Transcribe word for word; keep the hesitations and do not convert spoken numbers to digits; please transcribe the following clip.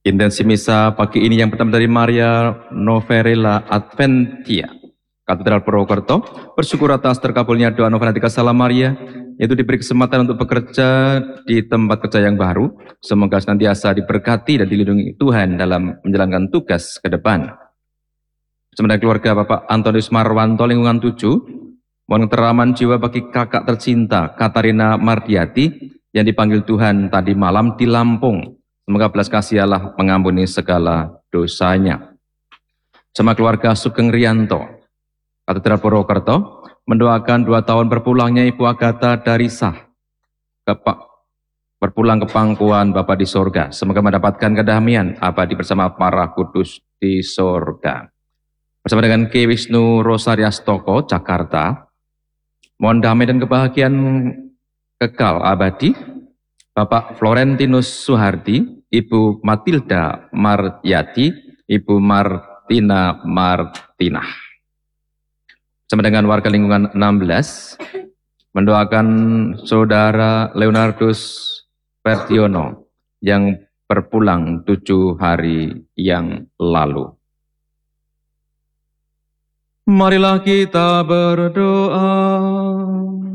Intensi misa pagi ini yang pertama dari Maria Noverella Adventia, Katedral Purwokerto, bersyukur atas terkabulnya doa novena Tiga Salam Maria, yaitu diberi kesempatan untuk bekerja di tempat kerja yang baru. Semoga senantiasa diberkati dan dilindungi Tuhan dalam menjalankan tugas ke depan. Sementara keluarga Bapak Antonius Marwanto lingkungan tujuh, mohon keteraman jiwa bagi kakak tercinta Katarina Mardiati yang dipanggil Tuhan tadi malam di Lampung. Semoga belas kasih Allah mengampuni segala dosanya. Sama keluarga Sugeng Rianto, Katedral Purwokerto, mendoakan dua tahun berpulangnya Ibu Agatha Darisah ke berpulang ke pangkuan Bapa di sorga. Semoga mendapatkan kedamaian abadi bersama para kudus di sorga. Bersama dengan Ki Wisnu Rosariastoko, Jakarta, mohon damai dan kebahagiaan kekal abadi Bapak Florentinus Suhardi, Ibu Matilda Maryati, Ibu Martina Martina. Sama dengan warga lingkungan enam belas, mendoakan Saudara Leonardus Pertiono yang berpulang tujuh hari yang lalu. Marilah kita berdoa.